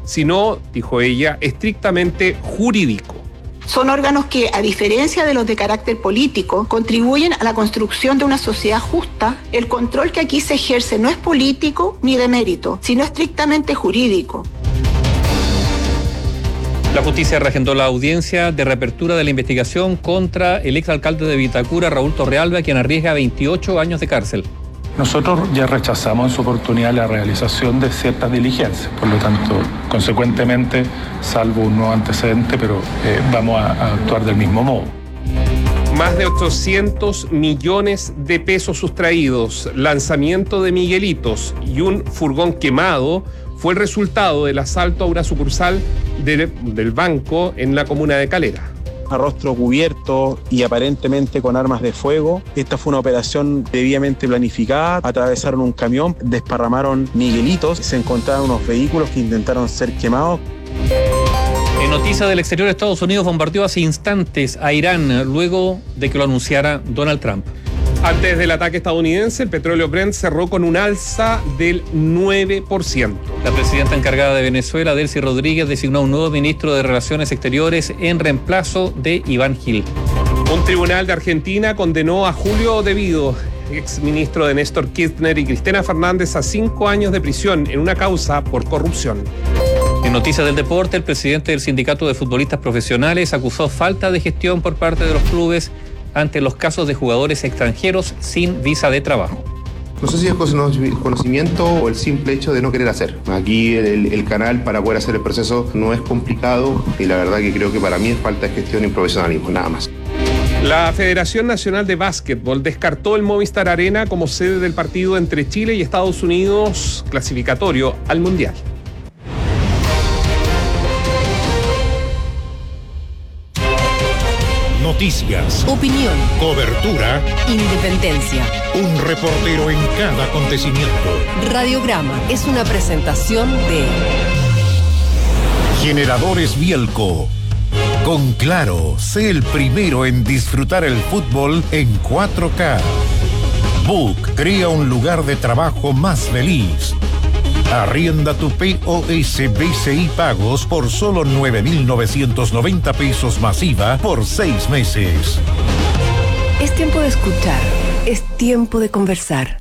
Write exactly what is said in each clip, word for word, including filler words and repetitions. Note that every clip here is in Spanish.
sino, dijo ella, estrictamente jurídico. Son órganos que, a diferencia de los de carácter político, contribuyen a la construcción de una sociedad justa. El control que aquí se ejerce no es político ni de mérito, sino estrictamente jurídico. La justicia reagendó la audiencia de reapertura de la investigación contra el exalcalde de Vitacura, Raúl Torrealba, quien arriesga veintiocho años de cárcel. Nosotros ya rechazamos en su oportunidad la realización de ciertas diligencias, por lo tanto, consecuentemente, salvo un nuevo antecedente, pero eh, vamos a, a actuar del mismo modo. Más de ochocientos millones de pesos sustraídos, lanzamiento de Miguelitos y un furgón quemado fue el resultado del asalto a una sucursal de, del banco en la comuna de Calera. A rostro cubierto y aparentemente con armas de fuego. Esta fue una operación debidamente planificada. Atravesaron un camión, desparramaron Miguelitos, se encontraron unos vehículos que intentaron ser quemados. En noticias del exterior, Estados Unidos bombardeó hace instantes a Irán luego de que lo anunciara Donald Trump. Antes del ataque estadounidense, el petróleo Brent cerró con un alza del nueve por ciento. La presidenta encargada de Venezuela, Delcy Rodríguez, designó un nuevo ministro de Relaciones Exteriores en reemplazo de Iván Gil. Un tribunal de Argentina condenó a Julio Devido, exministro de Néstor Kirchner, y Cristina Fernández a cinco años de prisión en una causa por corrupción. En noticias del deporte, el presidente del Sindicato de Futbolistas Profesionales acusó falta de gestión por parte de los clubes ante los casos de jugadores extranjeros sin visa de trabajo. No sé si es conocimiento o el simple hecho de no querer hacer. Aquí el, el canal para poder hacer el proceso no es complicado y la verdad que creo que para mí es falta de gestión y profesionalismo, nada más. La Federación Nacional de Básquetbol descartó el Movistar Arena como sede del partido entre Chile y Estados Unidos clasificatorio al Mundial. Noticias, opinión, cobertura, independencia. Un reportero en cada acontecimiento. Radiograma es una presentación de Generadores Bielco. Con Claro, sé el primero en disfrutar el fútbol en cuatro K. Book crea un lugar de trabajo más feliz. Arrienda tu P O S B C I Pagos por solo nueve mil novecientos noventa pesos masiva por seis meses. Es tiempo de escuchar, es tiempo de conversar.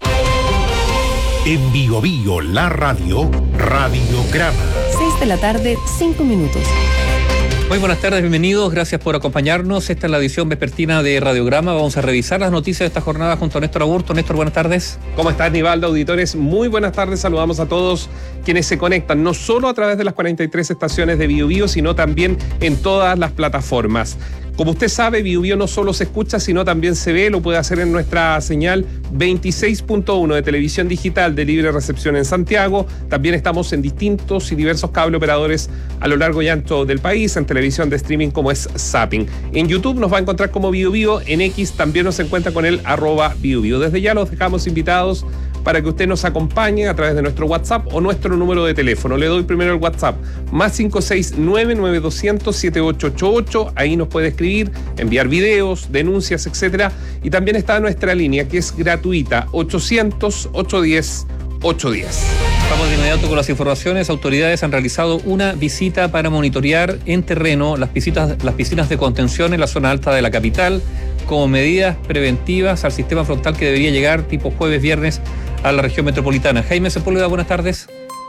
En Bio Bio, la radio, Radiograma. seis de la tarde, cinco minutos. Muy buenas tardes, bienvenidos, gracias por acompañarnos. Esta es la edición vespertina de Radiograma. Vamos a revisar las noticias de esta jornada junto a Néstor Aburto. Néstor, buenas tardes. ¿Cómo estás, Nivaldo? Auditores, muy buenas tardes. Saludamos a todos quienes se conectan, no solo a través de las cuarenta y tres estaciones de Bio Bio, sino también en todas las plataformas. Como usted sabe, Bio Bio no solo se escucha, sino también se ve. Lo puede hacer en nuestra señal veintiséis punto uno de televisión digital de libre recepción en Santiago. También estamos en distintos y diversos cable operadores a lo largo y ancho del país, en televisión de streaming como es Zapping. En YouTube nos va a encontrar como Bio Bio, en X también nos encuentra con el arroba Bio Bio. Desde ya los dejamos invitados para que usted nos acompañe a través de nuestro WhatsApp o nuestro número de teléfono. Le doy primero el WhatsApp, más cinco seis nueve, nueve dos cero cero, siete ocho ocho ocho. Ahí nos puede escribir, enviar videos, denuncias, etcétera. Y también está nuestra línea, que es gratuita, ochocientos, ochocientos diez, ochocientos diez. Vamos de inmediato con las informaciones. Autoridades han realizado una visita para monitorear en terreno las piscinas, las piscinas de contención en la zona alta de la capital, como medidas preventivas al sistema frontal que debería llegar tipo jueves, viernes a la región metropolitana. Jaime Sepúlveda, buenas tardes.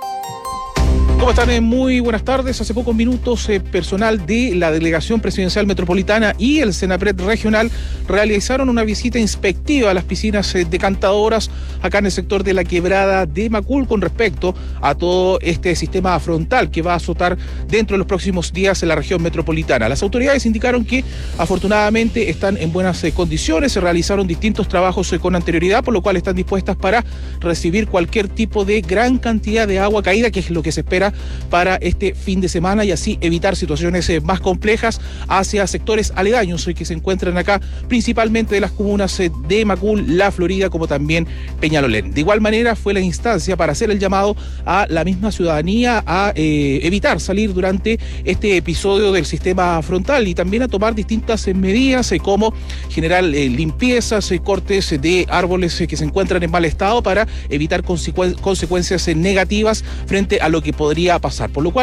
¿Cómo están? Muy buenas tardes. Hace pocos minutos, eh, personal de la Delegación Presidencial Metropolitana y el Senapred Regional realizaron una visita inspectiva a las piscinas eh, decantadoras acá en el sector de la Quebrada de Macul con respecto a todo este sistema frontal que va a azotar dentro de los próximos días en la región metropolitana. Las autoridades indicaron que afortunadamente están en buenas eh, condiciones, se realizaron distintos trabajos eh, con anterioridad, por lo cual están dispuestas para recibir cualquier tipo de gran cantidad de agua caída, que es lo que se espera para este fin de semana, y así evitar situaciones eh, más complejas hacia sectores aledaños eh, que se encuentran acá, principalmente de las comunas eh, de Macul, La Florida, como también Peñalolén. De igual manera fue la instancia para hacer el llamado a la misma ciudadanía a eh, evitar salir durante este episodio del sistema frontal y también a tomar distintas eh, medidas eh, como generar eh, limpiezas, eh, cortes eh, de árboles eh, que se encuentran en mal estado para evitar consecu- consecuencias eh, negativas frente a lo que podría pasar, por lo cual